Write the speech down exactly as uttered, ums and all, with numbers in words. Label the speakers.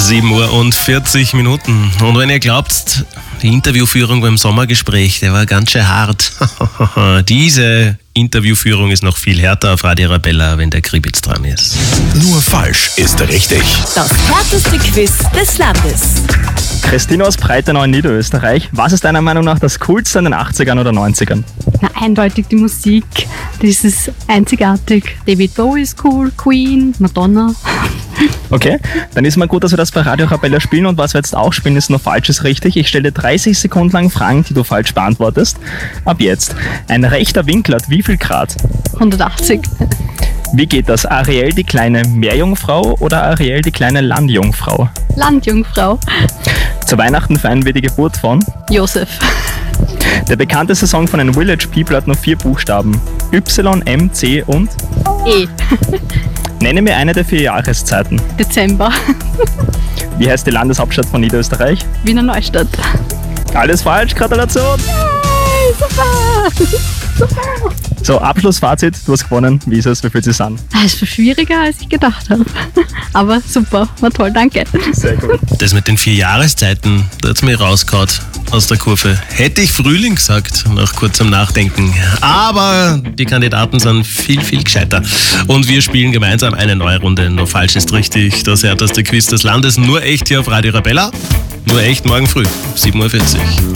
Speaker 1: sieben Uhr und vierzig Minuten. Und wenn ihr glaubt, die Interviewführung beim Sommergespräch, der war ganz schön hart. Diese Interviewführung ist noch viel härter auf Radio Arabella, wenn der Kribitz dran ist.
Speaker 2: Nur falsch ist richtig.
Speaker 3: Das härteste Quiz des Landes.
Speaker 4: Christine aus Breitenau in Niederösterreich. Was ist deiner Meinung nach das Coolste in den achtzigern oder neunzigern?
Speaker 5: Na, eindeutig die Musik. Das ist einzigartig. David Bowie ist cool, Queen, Madonna.
Speaker 4: Okay, dann ist mal gut, dass wir das bei Radio Arabella spielen, und was wir jetzt auch spielen, ist nur falsch ist richtig. Ich stelle dir dreißig Sekunden lang Fragen, die du falsch beantwortest. Ab jetzt. Ein rechter Winkel hat wie viel Grad?
Speaker 5: hundertachtzig.
Speaker 4: Wie geht das? Ariel die kleine Meerjungfrau oder Ariel die kleine Landjungfrau?
Speaker 5: Landjungfrau.
Speaker 4: Zu Weihnachten feiern wir die Geburt von?
Speaker 5: Josef.
Speaker 4: Der bekannteste Song von den Village People hat nur vier Buchstaben. Y, M, C und?
Speaker 5: E.
Speaker 4: Nenne mir eine der vier Jahreszeiten.
Speaker 5: Dezember.
Speaker 4: Wie heißt die Landeshauptstadt von Niederösterreich?
Speaker 5: Wiener Neustadt.
Speaker 4: Alles falsch, Gratulation!
Speaker 5: Yay, super! Super!
Speaker 4: So, Abschlussfazit, du hast gewonnen. Wie ist es, wie fühlt es sich an?
Speaker 5: Es war schwieriger, als ich gedacht habe. Aber super, war toll, danke.
Speaker 4: Sehr gut.
Speaker 1: Das mit den vier Jahreszeiten, da hat's mich rausgehauen aus der Kurve. Hätte ich Frühling gesagt, nach kurzem Nachdenken. Aber die Kandidaten sind viel, viel gescheiter. Und wir spielen gemeinsam eine neue Runde. Nur falsch ist richtig. Das härteste Quiz des Landes. Nur echt hier auf Radio Arabella. Nur echt morgen früh, sieben Uhr vierzig.